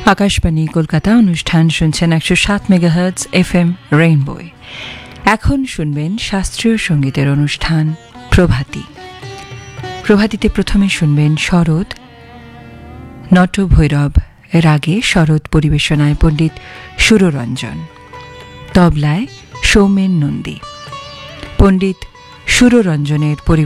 আকাশবাণী কলকাতা অনুষ্ঠান শুনছেন 107 megahertz FM রেইনবোয়। এখন শুনবেন শাস্ত্রীয় সঙ্গীতের অনুষ্ঠান প্রভাতী। প্রভাতীতে প্রথমে শুনবেন শরৎ নটভৈরব রাগে শরৎ পরিবেশনায় পণ্ডিত সুররঞ্জন, তবলায় সৌমেন নন্দী। পণ্ডিত সুররঞ্জনের